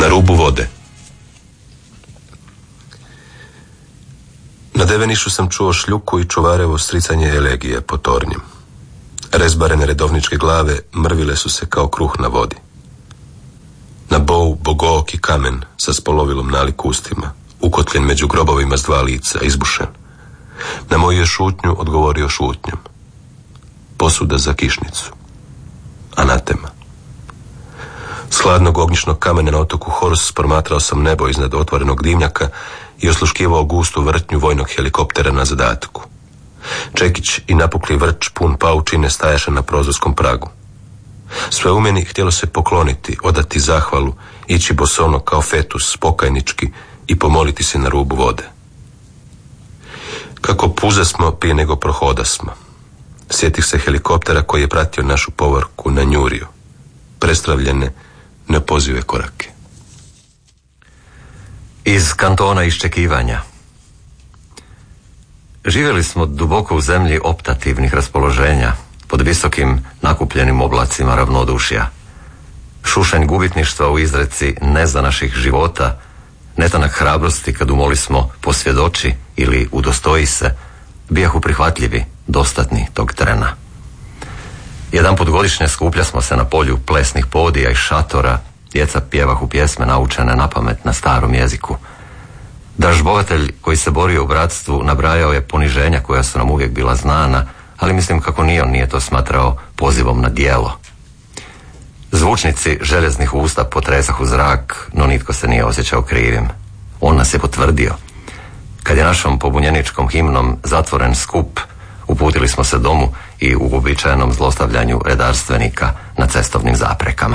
Na rubu vode. Na Devenišu sam čuo šljuku i čuvarevo stricanje elegije po tornjem. Rezbarene redovničke glave mrvile su se kao kruh na vodi. Na bou bogooki kamen sa spolovilom nalik ustima, ukotljen među grobovima s dva lica, izbušen. Na moju je šutnju odgovorio šutnjom. Posuda za kišnicu. Anatema. S hladnog ognjišnog kamena na otoku Horus promatrao sam nebo iznad otvorenog dimnjaka i osluškivao gustu vrtnju vojnog helikoptera na zadatku. Čekić i napukli vrč pun paučine stajaše na prozorskom pragu. Sve u meni htjelo se pokloniti, odati zahvalu, ići bosono kao fetus, pokajnički i pomoliti se na rubu vode. Kako puzasmo prije nego prohodasmo. Sjetih se helikoptera koji je pratio našu povorku na Njuriju. Prestravljene, neopozive korake. Iz kantona iščekivanja. Živjeli smo duboko u zemlji optativnih raspoloženja, pod visokim nakupljenim oblacima ravnodušja. Šušanj gubitništva u izreci ne za naših života, netanak hrabrosti kad umolismo posvjedoči ili udostoji se, bijahu prihvatljivi, dostatni tog trena. Jedanput godišnje skuplja smo se na polju plesnih podija i šatora, djeca pjevahu pjesme naučene napamet na starom jeziku. Dražbovatelj koji se borio u bratstvu nabrajao je poniženja koja su nam uvijek bila znana, ali mislim kako ni on nije to smatrao pozivom na djelo. Zvučnici željeznih usta potresahu zrak, no nitko se nije osjećao krivim. On nas je potvrdio. Kad je našom pobunjeničkom himnom zatvoren skup, uputili smo se domu i u uobičajenom zlostavljanju redarstvenika na cestovnim zaprekama.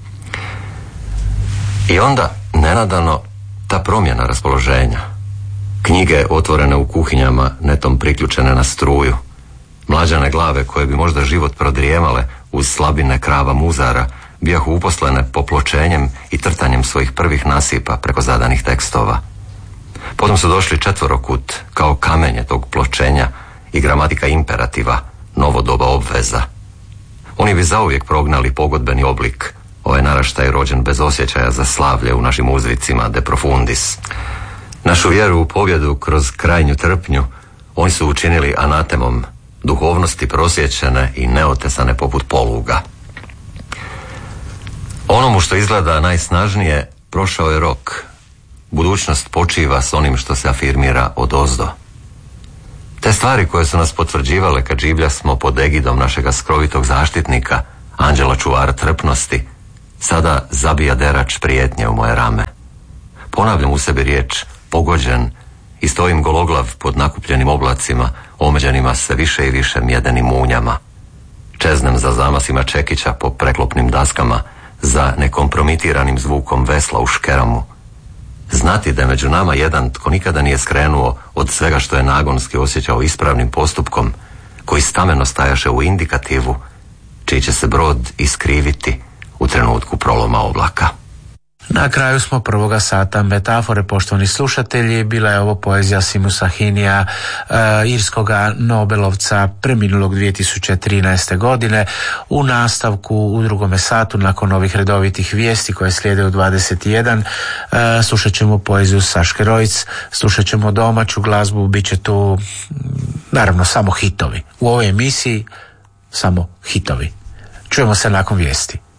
I onda, nenadano, ta promjena raspoloženja. Knjige otvorene u kuhinjama, netom priključene na struju. Mlađane glave koje bi možda život prodrijemale uz slabine krava muzara, bijahu uposlene popločenjem i trtanjem svojih prvih nasipa preko zadanih tekstova. Potom su došli četvorokut, kao kamenje tog pločenja i gramatika imperativa, novo doba obveza. Oni bi zauvijek prognali pogodbeni oblik, ovaj naraštaj rođen bez osjećaja za slavlje u našim uzvicima de profundis. Našu vjeru u pobjedu kroz krajnju trpnju oni su učinili anatemom, duhovnosti prosječene i neotesane poput poluga. Onomu što izgleda najsnažnije prošao je rok. Budućnost počiva s onim što se afirmira odozdo. Te stvari koje su nas potvrđivale kad življa smo pod egidom našega skrovitog zaštitnika, anđela čuvara trpnosti, sada zabija derač prijetnje u moje rame. Ponavljam u sebi riječ pogođen i stojim gologlav pod nakupljenim oblacima, omeđenima se više i više mjedenim munjama. Čeznem za zamasima Čekića po preklopnim daskama, za nekompromitiranim zvukom vesla u škeramu. Znati da je među nama jedan tko nikada nije skrenuo od svega što je nagonski osjećao ispravnim postupkom, koji stameno stajaše u indikativu, čiji će se brod iskriviti u trenutku proloma oblaka. Na kraju smo prvoga sata metafore, poštovani slušatelji. Bila je ovo poezija Seamusa Heaneyja, irskoga Nobelovca, preminulog 2013. godine. U nastavku u drugome satu, nakon ovih redovitih vijesti koje slijede u 21, slušat ćemo poeziju Saške Rojc, slušat ćemo domaću glazbu, bit će tu naravno samo hitovi. U ovoj emisiji samo hitovi. Čujemo se nakon vijesti.